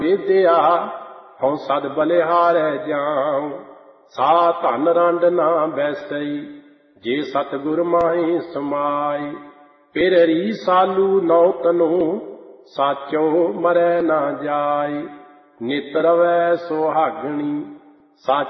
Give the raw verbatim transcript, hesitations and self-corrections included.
ਵੇਦਿਆ ਹਉ ਸਦ ਬਲਿਹਾਰੈ ਜਾਉ। ਸਾ ਧਨ ਰੰਡ ਨਾ ਬੈਸਈ ਜੇ ਸਤਿਗੁਰ ਮਾਹੀ ਸਮਾਈ। ਫਿਰ ਰੀ ਸਾਲੂ ਨੌ ਤਨੂ ਸਾਚੋ ਮਰੈ ਨਾ ਜਾਈ। ਨਿਤ ਰਵੈ ਸੁਹਾਗਣੀ